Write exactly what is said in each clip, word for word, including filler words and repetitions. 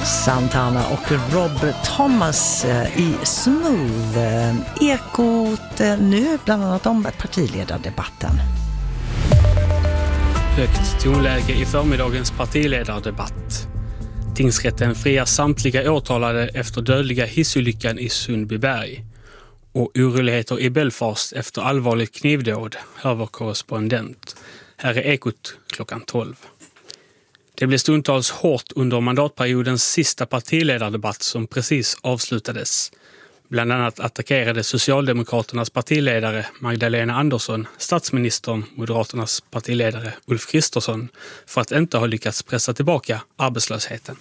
Santana och Rob Thomas i Smooth. Ekot nu bland annat om partiledardebatten. Högt tonläge i förmiddagens partiledardebatt. Tingsrätten friar samtliga åtalade efter dödliga hissolyckan i Sundbyberg. Och oroligheter i Belfast efter allvarligt knivdåd, hör vår korrespondent. Här är Ekot klockan tolv. Det blev stundtals hårt under mandatperiodens sista partiledardebatt som precis avslutades. Bland annat attackerade Socialdemokraternas partiledare Magdalena Andersson, statsministern, Moderaternas partiledare Ulf Kristersson, för att inte ha lyckats pressa tillbaka arbetslösheten.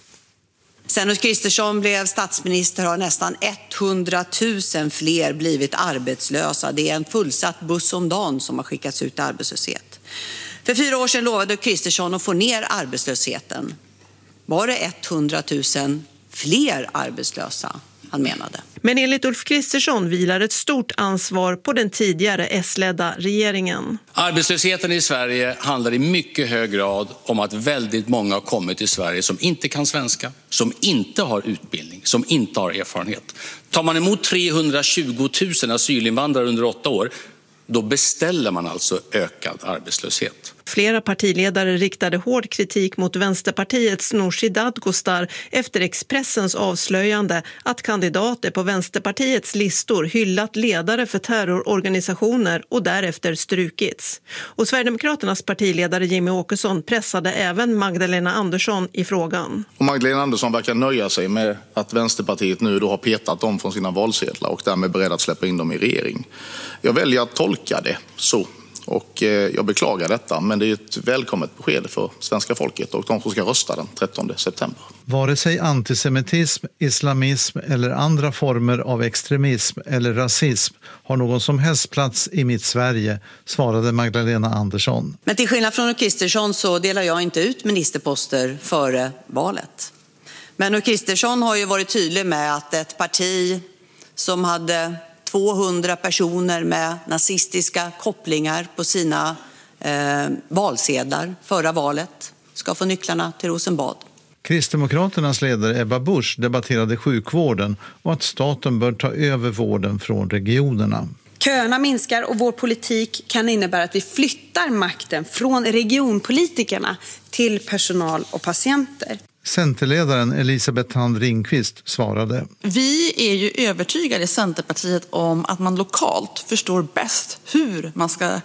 Sen Ulf Kristersson blev statsminister har nästan hundratusen fler blivit arbetslösa. Det är en fullsatt buss om dagen som har skickats ut i arbetslöshet. För fyra år sedan lovade Kristersson att få ner arbetslösheten. Var det hundratusen fler arbetslösa han menade? Men enligt Ulf Kristersson vilar ett stort ansvar på den tidigare S-ledda regeringen. Arbetslösheten i Sverige handlar i mycket hög grad om att väldigt många har kommit till Sverige som inte kan svenska, som inte har utbildning, som inte har erfarenhet. Tar man emot trehundratjugo tusen asylinvandrare under åtta år, då beställer man alltså ökad arbetslöshet. Flera partiledare riktade hård kritik mot Vänsterpartiets Nooshi Dadgostar efter Expressens avslöjande att kandidater på Vänsterpartiets listor hyllat ledare för terrororganisationer och därefter strukits. Och Sverigedemokraternas partiledare Jimmy Åkesson pressade även Magdalena Andersson i frågan. Och Magdalena Andersson verkar nöja sig med att Vänsterpartiet nu då har petat dem från sina valsedlar och därmed beredd att släppa in dem i regering. Jag väljer att tolka det så. Och jag beklagar detta, men det är ett välkommet besked för svenska folket och de som ska rösta den trettonde september. Vare sig antisemitism, islamism eller andra former av extremism eller rasism har någon som helst plats i mitt Sverige, svarade Magdalena Andersson. Men till skillnad från Kristersson så delar jag inte ut ministerposter före valet. Men Kristersson har ju varit tydlig med att ett parti som hade tvåhundra personer med nazistiska kopplingar på sina eh, valsedlar förra valet ska få nycklarna till Rosenbad. Kristdemokraternas ledare Ebba Busch debatterade sjukvården och att staten bör ta över vården från regionerna. Köerna minskar och vår politik kan innebära att vi flyttar makten från regionpolitikerna till personal och patienter. Centerledaren Elisabeth Thand Ringqvist svarade. Vi är ju övertygade i Centerpartiet om att man lokalt förstår bäst hur man ska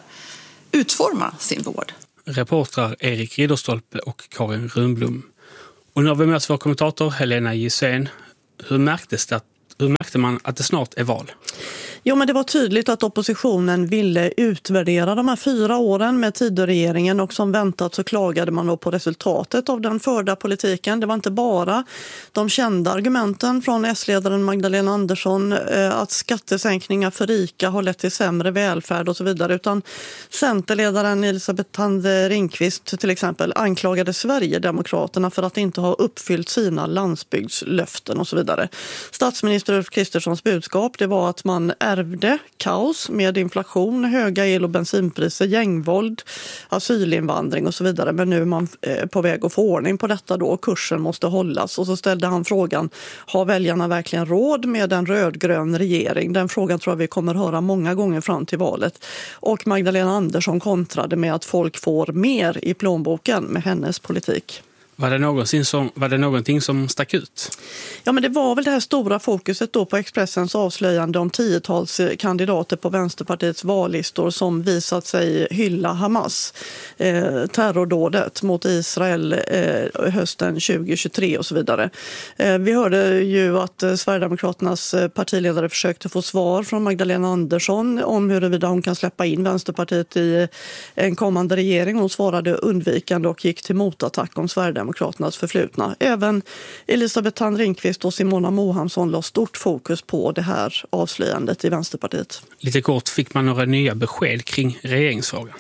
utforma sin vård. Reportrar Erik Ridderstolpe och Karin Runblom. Och nu har vi med oss vår kommentator Helena Gissén. Hur märktes det, hur märkte man att det snart är val? Jo, men det var tydligt att oppositionen ville utvärdera de här fyra åren med Tidöregeringen och som väntat så klagade man då på resultatet av den förda politiken. Det var inte bara de kända argumenten från S-ledaren Magdalena Andersson att skattesänkningar för rika har lett till sämre välfärd och så vidare, utan Centerledaren Elisabeth Thand Ringqvist till exempel anklagade Sverigedemokraterna för att inte ha uppfyllt sina landsbygdslöften och så vidare. Statsminister Ulf Kristerssons budskap det var att man ärvde kaos med inflation, höga el- och bensinpriser, gängvåld, asylinvandring och så vidare. Men nu är man på väg att få ordning på detta då och kursen måste hållas. Och så ställde han frågan, har väljarna verkligen råd med en rödgrön regering? Den frågan tror jag vi kommer höra många gånger fram till valet. Och Magdalena Andersson kontrade med att folk får mer i plånboken med hennes politik. Var det, någonsin som, var det någonting som stack ut? Ja, men det var väl det här stora fokuset då på Expressens avslöjande om tiotals kandidater på Vänsterpartiets vallistor som visat sig hylla Hamas. Eh, terrordådet mot Israel eh, hösten tjugo tjugotre och så vidare. Eh, vi hörde ju att eh, Sverigedemokraternas partiledare försökte få svar från Magdalena Andersson om huruvida hon kan släppa in Vänsterpartiet i en kommande regering. Hon svarade undvikande och gick till motattack om Sverigedemokraterna. Demokraternas förflutna. Även Elisabeth Thand Ringqvist och Simona Mohansson la stort fokus på det här avslöjandet i Vänsterpartiet. Lite kort, fick man några nya besked kring regeringsfrågan?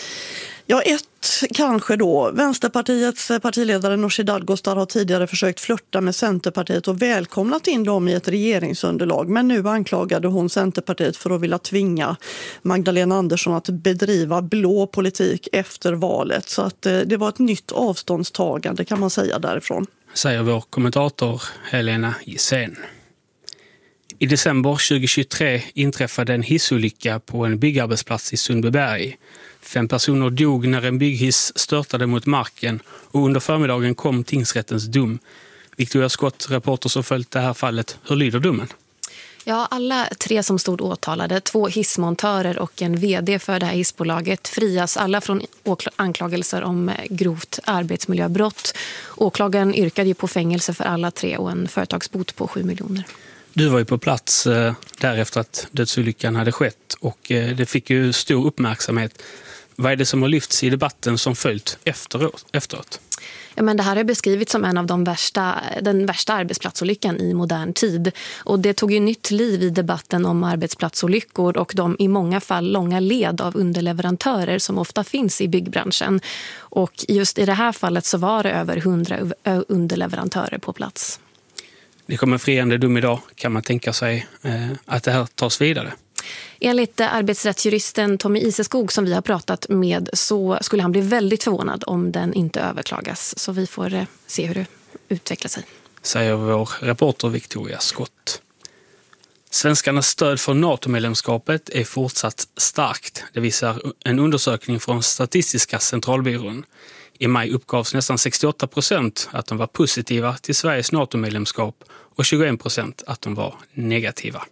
Ja, ett kanske då. Vänsterpartiets partiledare Nooshi Dadgostar har tidigare försökt flirta med Centerpartiet och välkomnat in dem i ett regeringsunderlag. Men nu anklagade hon Centerpartiet för att vilja tvinga Magdalena Andersson att bedriva blå politik efter valet. Så att det var ett nytt avståndstagande kan man säga därifrån. säger vår kommentator Helena Gissén. I december tjugohundratjugotre inträffade en hissolycka på en byggarbetsplats i Sundbyberg. Fem personer dog när en bygghiss störtade mot marken och under förmiddagen kom tingsrättens dom. Victoria Skott, reporter som följt det här fallet. Hur lyder domen? Ja, alla tre som stod åtalade, två hissmontörer och en vd för det här hissbolaget, frias alla från anklagelser om grovt arbetsmiljöbrott. Åklagaren yrkade ju på fängelse för alla tre och en företagsbot på sju miljoner. Du var ju på plats eh, därefter att dödsolyckan hade skett och eh, det fick ju stor uppmärksamhet. Vad är det som har lyfts i debatten som följt efteråt? efteråt? Ja, men det här är beskrivet som en av de värsta, den värsta arbetsplatsolyckan i modern tid. Och det tog ju nytt liv i debatten om arbetsplatsolyckor och de i många fall långa led av underleverantörer som ofta finns i byggbranschen. Och just i det här fallet så var det över hundra underleverantörer på plats. Det kommer en friande dom idag. Kan man tänka sig eh, att det här tas vidare? Enligt arbetsrättsjuristen Tommy Iseskog som vi har pratat med så skulle han bli väldigt förvånad om den inte överklagas. Så vi får se hur det utvecklar sig. Säger vår reporter Victoria Skott. Svenskarnas stöd för NATO-medlemskapet är fortsatt starkt. Det visar en undersökning från Statistiska centralbyrån. I maj uppgavs nästan sextioåtta procent att de var positiva till Sveriges NATO-medlemskap och tjugoen procent att de var negativa.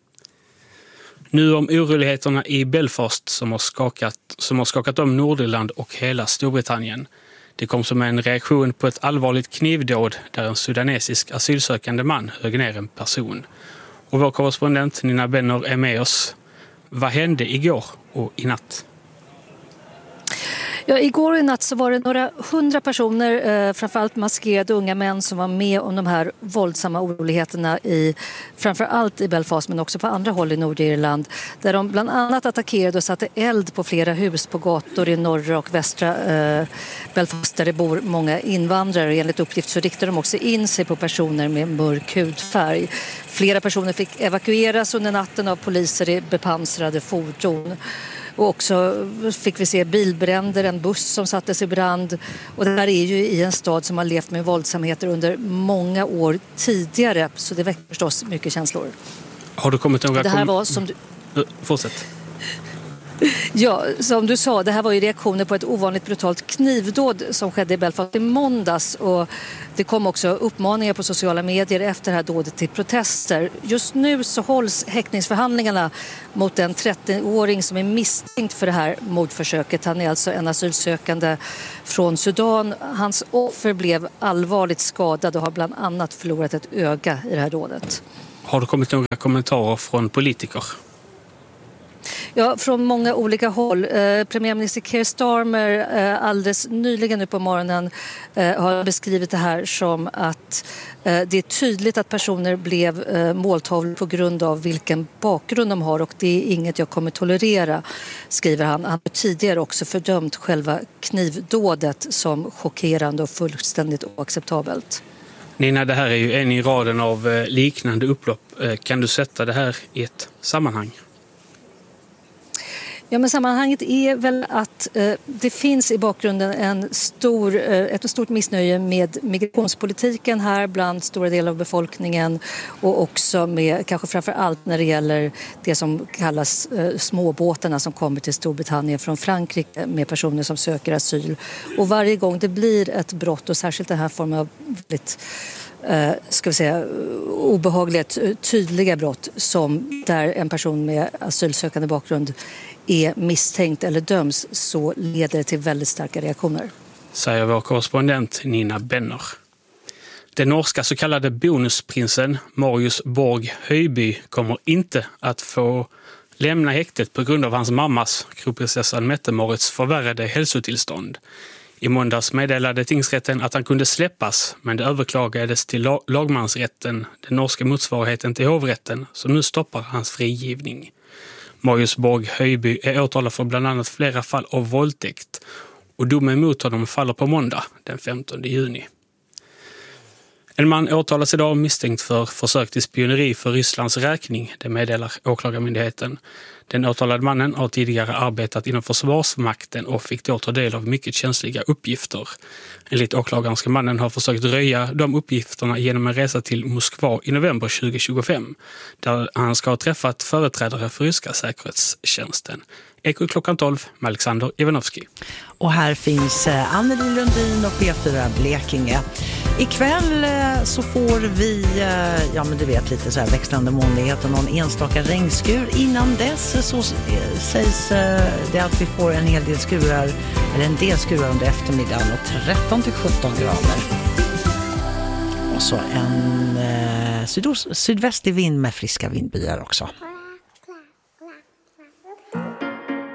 Nu om oroligheterna i Belfast som har skakat, som har skakat om Nordirland och hela Storbritannien. Det kom som en reaktion på ett allvarligt knivdåd där en sudanesisk asylsökande man högg ner en person. Och vår korrespondent Nina Benner är med oss. Vad hände igår och i natt? Ja, igår och i natt så var det några hundra personer, eh, framförallt maskerade unga män som var med om de här våldsamma oroligheterna i, framförallt i Belfast men också på andra håll i Nordirland. Där de bland annat attackerade och satte eld på flera hus på gator i norra och västra eh, Belfast där det bor många invandrare. Enligt uppgift så riktade de också in sig på personer med mörk hudfärg. Flera personer fick evakueras under natten av poliser i bepansrade fordon. Och också fick vi se bilbränder, en buss som sattes i brand. Och det här är ju i en stad som har levt med våldsamheter under många år tidigare. Så det väcker förstås mycket känslor. Har du kommit några... Det här var som du... Fortsätt. Ja, som du sa, det här var ju reaktioner på ett ovanligt brutalt knivdåd som skedde i Belfast i måndags. Och det kom också uppmaningar på sociala medier efter det här dådet till protester. Just nu så hålls häktningsförhandlingarna mot en trettioåring som är misstänkt för det här mordförsöket. Han är alltså en asylsökande från Sudan. Hans offer blev allvarligt skadad och har bland annat förlorat ett öga i det här dådet. Har det kommit några kommentarer från politiker? Ja, från många olika håll. Eh, premiärminister Keir Starmer eh, alldeles nyligen nu på morgonen eh, har beskrivit det här som att eh, det är tydligt att personer blev eh, måltavlor på grund av vilken bakgrund de har och det är inget jag kommer tolerera, skriver han. Han har tidigare också fördömt själva knivdådet som chockerande och fullständigt oacceptabelt. Nina, det här är ju en i raden av eh, liknande upplopp. Eh, kan du sätta det här i ett sammanhang? Ja, men sammanhanget är väl att eh, det finns i bakgrunden en stor, eh, ett stort missnöje med migrationspolitiken här bland stora delar av befolkningen och också med kanske framför allt när det gäller det som kallas eh, småbåtarna som kommer till Storbritannien från Frankrike med personer som söker asyl. Och varje gång det blir ett brott och särskilt den här formen av väldigt Uh, ska vi säga, obehagliga, tydliga brott som där en person med asylsökande bakgrund är misstänkt eller döms så leder det till väldigt starka reaktioner. Säger vår korrespondent Nina Benner. Den norska så kallade bonusprinsen Marius Borg Höjby kommer inte att få lämna häktet på grund av hans mammas, kronprinsessan Mette-Marits, förvärrade hälsotillstånd. I måndags meddelade tingsrätten att han kunde släppas, men det överklagades till lagmansrätten, den norska motsvarigheten till hovrätten, som nu stoppar hans frigivning. Marius Borg Höjby är åtalad för bland annat flera fall av våldtäkt och domen mot honom faller på måndag den femtonde juni. En man åtalas idag misstänkt för försök till spioneri för Rysslands räkning, det meddelar åklagarmyndigheten. Den åtalade mannen har tidigare arbetat inom Försvarsmakten och fick då ta del av mycket känsliga uppgifter. Enligt åklagaren ska mannen ha försökt röja de uppgifterna genom en resa till Moskva i november tjugo tjugofem, där han ska ha träffat företrädare för ryska säkerhetstjänsten. Eko klockan tolv med Alexander Ivanovski. Och här finns Anneli Lundin och P fyra Blekinge. Ikväll så får vi, ja men du vet, lite så här växlande molnighet och någon enstaka regnskur. Innan dess så sägs det att vi får en hel del skurar, eller en del skurar under eftermiddagen och tretton till sjutton grader. Och så en eh, sydost, sydvästlig vind med friska vindbyar också.